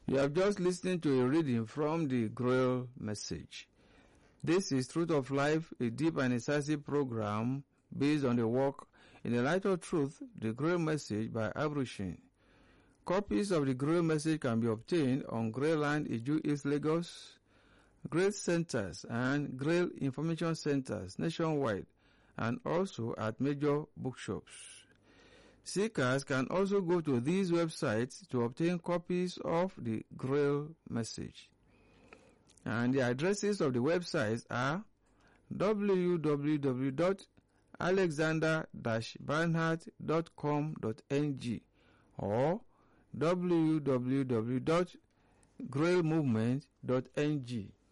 You have just listened to a reading from the Grail Message. This is Truth of Life, a deep and incisive program based on the work In the Light of Truth, the Grail Message by Abrushin. Copies of the Grail Message can be obtained on Grail Land, Iju East, Lagos, Grail Centers and Grail Information Centers nationwide, and also at major bookshops. Seekers can also go to these websites to obtain copies of the Grail Message. And the addresses of the websites are www.alexander-barnhart.com.ng or www.grailmovement.ng.